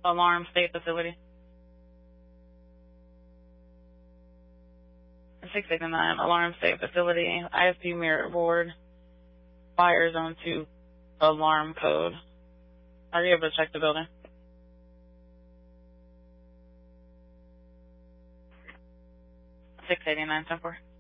Alarm State Facility. 689, Alarm State Facility, ISP Mirror Board, Fire Zone 2, Alarm Code. Are you able to check the building? $689, 10-4.